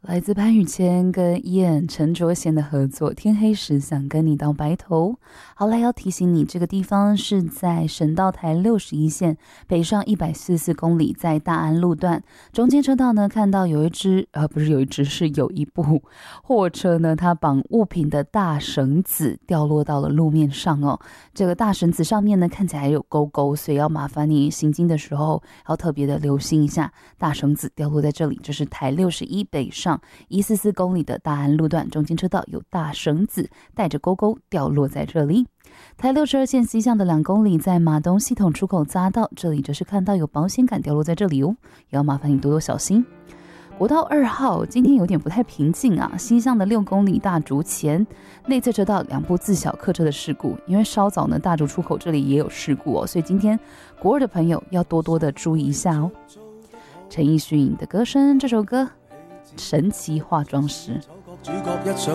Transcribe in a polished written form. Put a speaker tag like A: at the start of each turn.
A: 来自潘宇谦跟燕陈卓贤的合作，天黑时想跟你到白头。好了，要提醒你，这个地方是在省道台61线北上144公里，在大安路段中间车道呢，看到有一只不是有一只，是有一部货车呢，它绑物品的大绳子掉落到了路面上哦。这个大绳子上面呢，看起来有勾勾，所以要麻烦你行经的时候要特别的留心一下，大绳子掉落在这里，这是台61北上144公里的大安路段中间车道有大绳子带着勾勾掉落在这里。台62线西向的2公里，在马东系统出口匝道，这里则是看到有保险杆掉落在这里哦，也要麻烦你多多小心。国道2号今天有点不太平静啊，西向的6公里大竹前内侧车道2部自小客车的事故，因为稍早呢大竹出口这里也有事故哦，所以今天国2的朋友要多多的注意一下哦。陈奕迅的歌声，这首歌神奇化妆师。